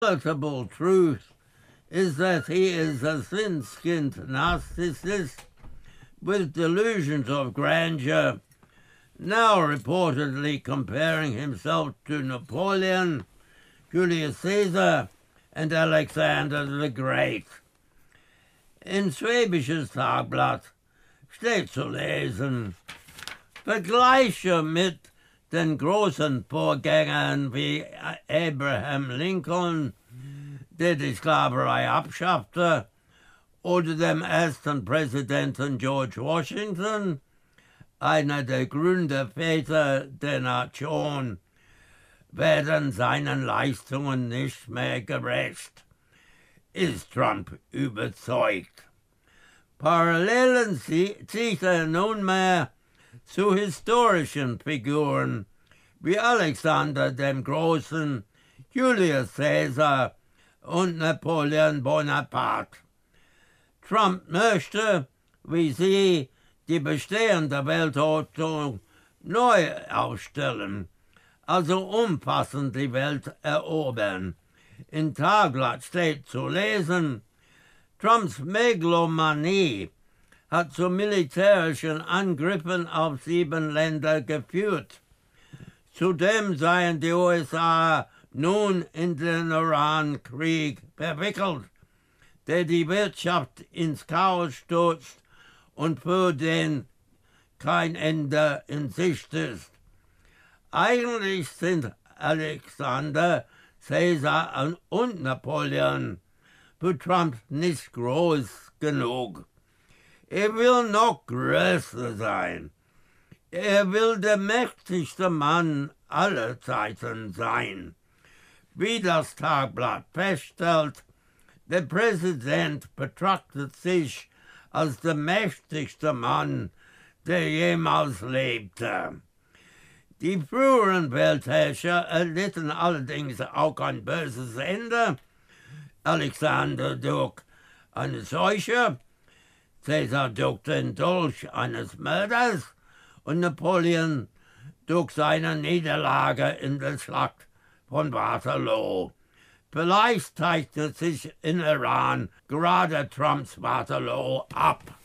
Palatable truth is that he is a thin-skinned narcissist with delusions of grandeur, now reportedly comparing himself to Napoleon, Julius Caesar, and Alexander the Great. In Schwäbisches Tagblatt steht zu lesen: Vergleiche mit den großen Vorgängern wie Abraham Lincoln, der die Sklaverei abschaffte, oder dem ersten Präsidenten George Washington, einer der Gründerväter der Nation, werden seinen Leistungen nicht mehr gerecht, ist Trump überzeugt. Parallelen zieht er nunmehr zu historischen Figuren wie Alexander dem Großen, Julius Caesar und Napoleon Bonaparte. Trump möchte, wie sie, die bestehende Weltordnung neu aufstellen, also umfassend die Welt erobern. In Tagblatt steht zu lesen: Trumps Megalomanie hat zu militärischen Angriffen auf 7 Länder geführt. Zudem seien die USA nun in den Iran-Krieg verwickelt, der die Wirtschaft ins Chaos stürzt und für den kein Ende in Sicht ist. Eigentlich sind Alexander, Caesar und Napoleon für Trump nicht groß genug. Er will noch größer sein. Er will der mächtigste Mann aller Zeiten sein. Wie das Tagblatt feststellt, der Präsident betrachtet sich als der mächtigste Mann, der jemals lebte. Die früheren Weltherrscher erlitten allerdings auch ein böses Ende. Alexander durch eine Seuche, Caesar durch den Dolch eines Mörders und Napoleon durch seine Niederlage in der Schlacht von Waterloo. Vielleicht zeichnet sich in Iran gerade Trumps Waterloo ab.